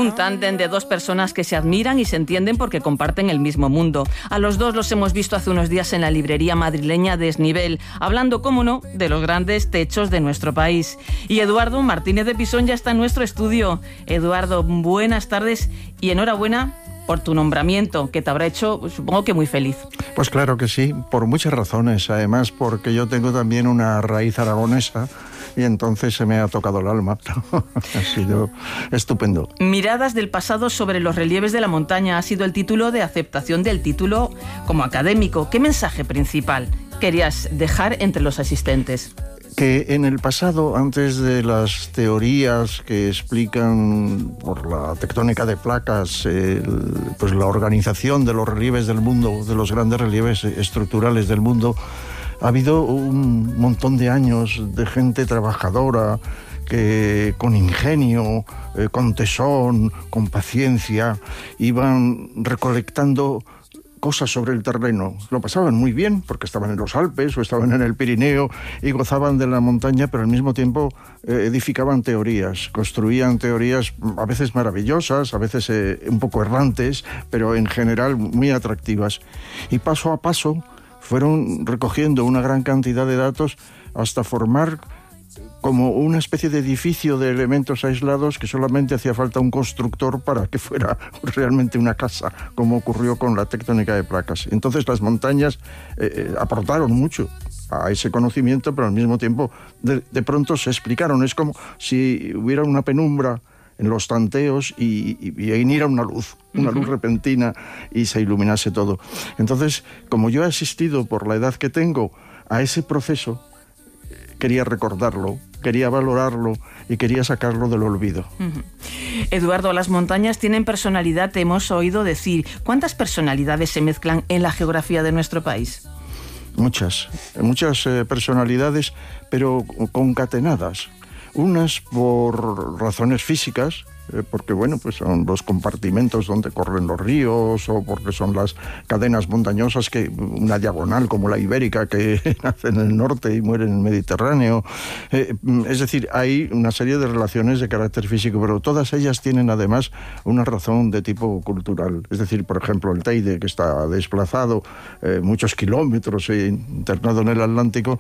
Un tándem de dos personas que se admiran y se entienden porque comparten el mismo mundo. A los dos los hemos visto hace unos días en la librería madrileña Desnivel, hablando, cómo no, de los grandes techos de nuestro país. Y Eduardo Martínez de Pisón ya está en nuestro estudio. Eduardo, buenas tardes y enhorabuena por tu nombramiento, que te habrá hecho, supongo que muy feliz. Pues claro que sí, por muchas razones. Además, porque yo tengo también una raíz aragonesa y entonces se me ha tocado el alma. Ha sido estupendo. Miradas del pasado sobre los relieves de la montaña ha sido el título de aceptación del título como académico. ¿Qué mensaje principal querías dejar entre los asistentes? Que en el pasado, antes de las teorías que explican por la tectónica de placas, pues la organización de los relieves del mundo, de los grandes relieves estructurales del mundo, ha habido un montón de años de gente trabajadora que con ingenio, con tesón, con paciencia, iban recolectando cosas sobre el terreno. Lo pasaban muy bien porque estaban en los Alpes o estaban en el Pirineo y gozaban de la montaña, pero al mismo tiempo edificaban teorías, construían teorías a veces maravillosas, a veces un poco errantes, pero en general muy atractivas. Y paso a paso fueron recogiendo una gran cantidad de datos hasta formar como una especie de edificio de elementos aislados que solamente hacía falta un constructor para que fuera realmente una casa, como ocurrió con la tectónica de placas. Entonces las montañas aportaron mucho a ese conocimiento, pero al mismo tiempo de pronto se explicaron. Es como si hubiera una penumbra en los tanteos y viniera una luz repentina y se iluminase todo. Entonces, como yo he asistido por la edad que tengo a ese proceso, quería recordarlo, quería valorarlo y quería sacarlo del olvido. Eduardo, las montañas tienen personalidad, te hemos oído decir. ¿Cuántas personalidades se mezclan en la geografía de nuestro país? Muchas personalidades, pero concatenadas. Unas por razones físicas, porque bueno, pues son los compartimentos donde corren los ríos, o porque son las cadenas montañosas, que una diagonal como la ibérica que nace en el norte y muere en el Mediterráneo. Es decir, hay una serie de relaciones de carácter físico, pero todas ellas tienen además una razón de tipo cultural. Es decir, por ejemplo, el Teide, que está desplazado muchos kilómetros internado en el Atlántico,